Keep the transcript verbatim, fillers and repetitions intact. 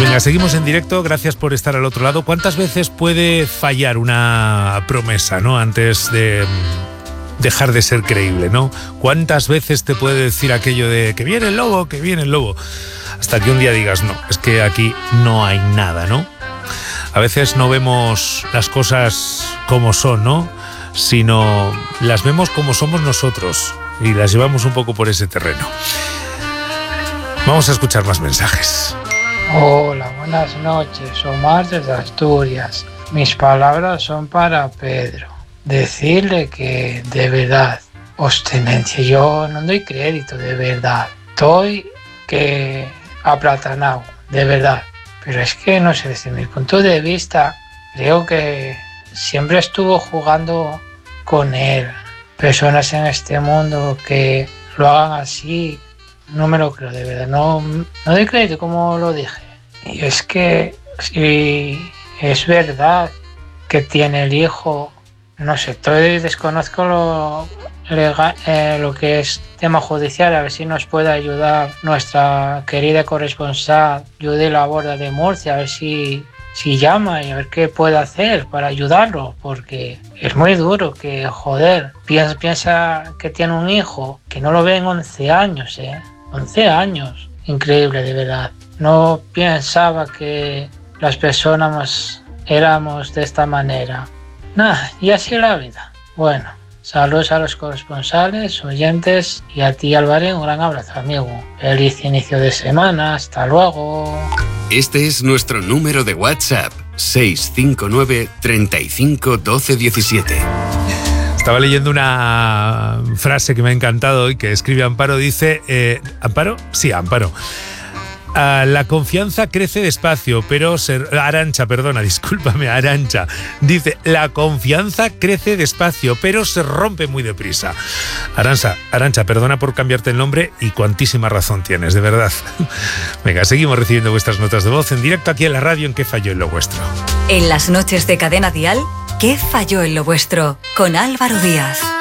Venga, seguimos en directo, gracias por estar al otro lado. ¿Cuántas veces puede fallar una promesa, ¿no? Antes de dejar de ser creíble, ¿no? ¿Cuántas veces te puede decir aquello de que viene el lobo, que viene el lobo? Hasta que un día digas, no, es que aquí no hay nada, ¿no? A veces no vemos las cosas como son, ¿no? Sino las vemos como somos nosotros y las llevamos un poco por ese terreno. Vamos a escuchar más mensajes. Hola, buenas noches. Omar desde Asturias. Mis palabras son para Pedro. Decirle que de verdad, obstinencia, yo no doy crédito, de verdad. Estoy que aplatanado, de verdad. Pero es que, no sé, desde mi punto de vista, creo que siempre estuvo jugando con él. Personas en este mundo que lo hagan así, no me lo creo, de verdad. No, no doy crédito, como lo dije. Y es que si es verdad que tiene el hijo, no sé, estoy, desconozco lo, legal, eh, lo que es tema judicial, a ver si nos puede ayudar nuestra querida corresponsal Judith La Borda de Murcia, a ver si, si llama y a ver qué puede hacer para ayudarlo, porque es muy duro que, joder, piensa, piensa que tiene un hijo, que no lo ve en once años, ¿eh? once años, increíble, de verdad. No pensaba que las personas éramos de esta manera. Nada, y así es la vida. Bueno, saludos a los corresponsales, oyentes y a ti, Álvarez, un gran abrazo, amigo. Feliz inicio de semana, hasta luego. Este es nuestro número de WhatsApp, seis cinco nueve, treinta y cinco, doce diecisiete. Estaba leyendo una frase que me ha encantado y que escribe Amparo, dice... Eh, ¿Amparo? Sí, Amparo. Uh, la confianza crece despacio, pero se... Arancha, perdona, discúlpame, Arancha. Dice, la confianza crece despacio, pero se rompe muy deprisa. Arancha, Arancha, perdona por cambiarte el nombre y cuantísima razón tienes, de verdad. Venga, seguimos recibiendo vuestras notas de voz en directo aquí en la radio en ¿Qué falló en lo vuestro? En las noches de Cadena Dial, ¿Qué falló en lo vuestro? Con Álvaro Díaz.